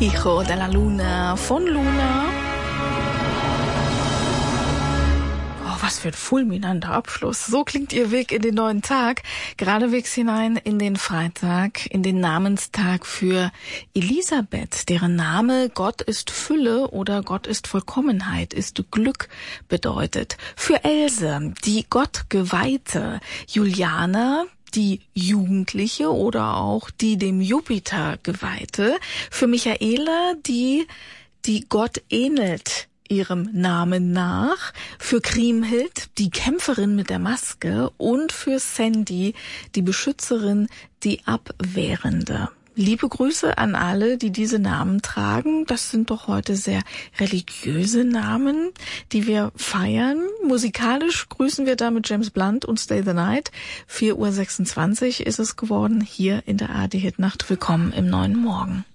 Hijo de la Luna von Luna. Oh, was für ein fulminanter Abschluss. So klingt ihr Weg in den neuen Tag. Geradewegs hinein in den Freitag, in den Namenstag für Elisabeth, deren Name Gott ist Fülle oder Gott ist Vollkommenheit, ist Glück bedeutet. Für Else, die Gottgeweihte. Juliana, die Jugendliche oder auch die dem Jupiter geweihte. Für Michaela, die Gott ähnelt ihrem Namen nach. Für Kriemhild, die Kämpferin mit der Maske. Und für Sandy, die Beschützerin, die Abwehrende. Liebe Grüße an alle, die diese Namen tragen. Das sind doch heute sehr religiöse Namen, die wir feiern. Musikalisch grüßen wir damit James Blunt und Stay the Night. 4:26 Uhr ist es geworden hier in der ARD Hit Nacht. Willkommen im neuen Morgen.